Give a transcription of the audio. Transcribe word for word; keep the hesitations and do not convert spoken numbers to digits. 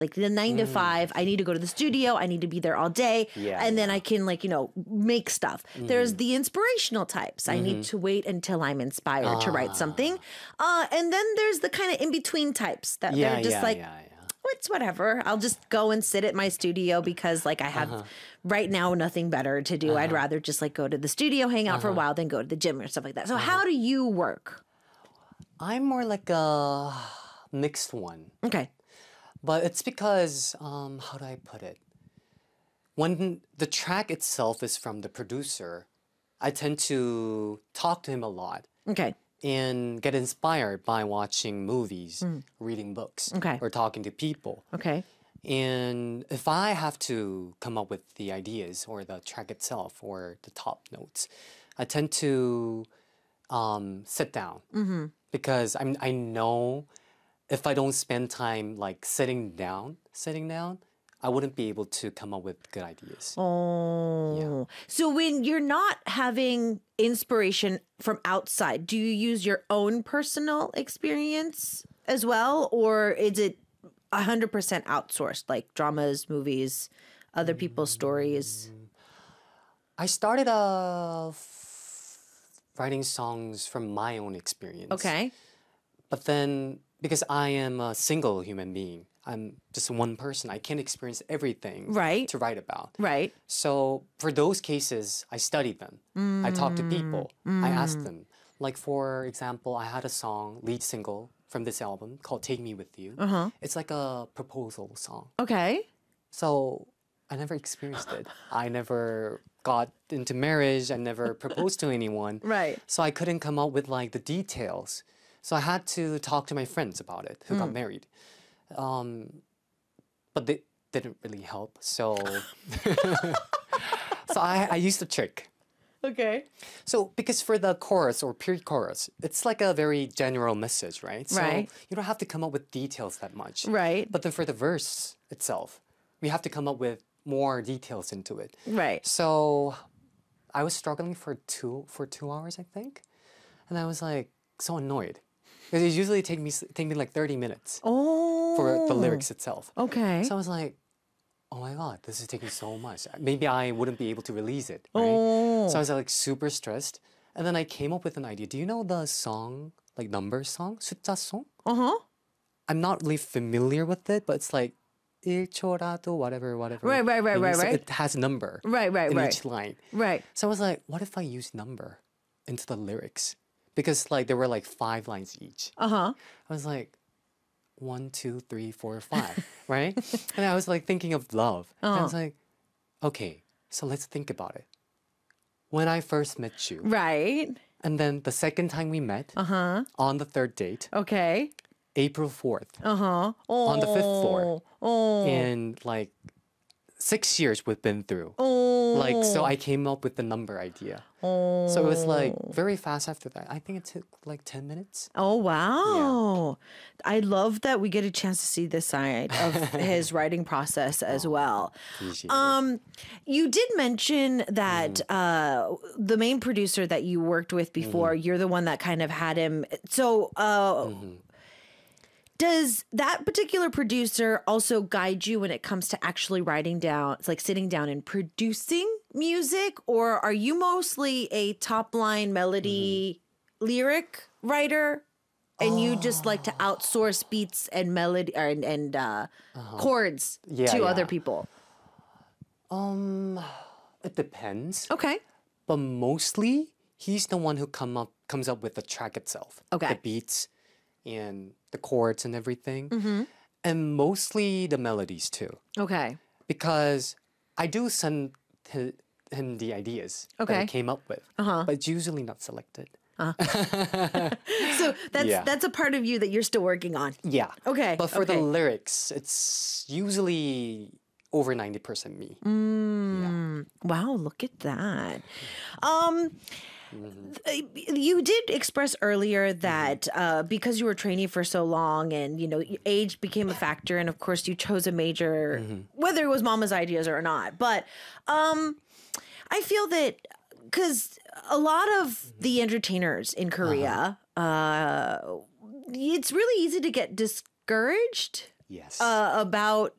Like the nine to five, I need to go to the studio. I need to be there all day. Yeah, and then yeah. I can like, you know, make stuff. There's the inspirational types. I need to wait until I'm inspired to write something. Uh, and then there's the kind of in-between types that Yeah, they're just yeah, like, yeah, yeah. it's whatever. I'll just go and sit at my studio because like I have Uh-huh. right now nothing better to do. I'd rather just like go to the studio, hang out for a while, than go to the gym or stuff like that. So how do you work? I'm more like a mixed one. Okay. But it's because, um, how do I put it? When the track itself is from the producer, I tend to talk to him a lot Okay. and get inspired by watching movies, reading books, Okay. or talking to people. Okay. And if I have to come up with the ideas or the track itself or the top notes, I tend to um, sit down because I'm, I know if I don't spend time like sitting down, sitting down, I wouldn't be able to come up with good ideas. Oh. So when you're not having inspiration from outside, do you use your own personal experience as well? Or is it one hundred percent outsourced, like dramas, movies, other people's stories? I started off writing songs from my own experience. Okay. But then, because I am a single human being, I'm just one person. I can't experience everything Right. to write about. Right. So for those cases, I studied them. I talked to people. I asked them. Like for example, I had a song, lead single from this album called "Take Me With You." Uh-huh. It's like a proposal song. Okay. So I never experienced it. I never got into marriage. I never proposed to anyone. Right. So I couldn't come up with like the details. So I had to talk to my friends about it who got married. Um, but they didn't really help. So, so I, I used a trick. Okay. So because for the chorus or pre-chorus, it's like a very general message, right? So Right. you don't have to come up with details that much. Right. But then for the verse itself, we have to come up with more details into it. Right. So I was struggling for two for two hours, I think, and I was like so annoyed because it usually take me take me like thirty minutes Oh. for the lyrics itself. Okay. So I was like, oh my god, this is taking so much. Maybe I wouldn't be able to release it. Right? Oh. So I was like super stressed, and then I came up with an idea. Do you know the song like numbers song, 숫자 song? Uh huh. I'm not really familiar with it, but it's like 일 초라도 whatever whatever. Right, right, right, meaning right, so right. It has number. Right, right, in right. each line. Right. So I was like, what if I use number into the lyrics? Because like there were like five lines each. Uh huh. I was like, one, two, three, four, five, right? And I was like thinking of love. And I was like, okay, so let's think about it. When I first met you, Right. and then the second time we met, Uh-huh. on the third date, Okay. April fourth, Uh-huh. Oh. on the fifth floor, Oh. and like six years we've been through. Oh. Like, so I came up with the number idea. Oh. So it was like very fast after that. I think it took like ten minutes. Oh, wow. I love that we get a chance to see this side of his writing process as well. Appreciate it. Um, you did mention that Mm-hmm. uh, the main producer that you worked with before, Mm-hmm. you're the one that kind of had him. So, uh, does that particular producer also guide you when it comes to actually writing down, it's like sitting down and producing music? Or are you mostly a top line melody Mm-hmm. lyric writer and you just like to outsource beats and melody or, and, and uh, chords Yeah, to yeah. other people? Um, it depends. Okay. But mostly, he's the one who come up comes up with the track itself. Okay. The beats and the chords and everything. Mm-hmm. And mostly the melodies too. Okay. Because I do send hi- him the ideas that Okay. I came up with. Uh-huh. But it's usually not selected. So that's Yeah. that's a part of you that you're still working on. Yeah. Okay, But for the okay. lyrics, it's usually over ninety percent me. Mm. Wow, look at that. Um, th- you did express earlier that uh, because you were training for so long and, you know, age became a factor. And of course, you chose a major, whether it was mama's ideas or not. But um, I feel that because a lot of the entertainers in Korea, uh, it's really easy to get discouraged Yes. uh, about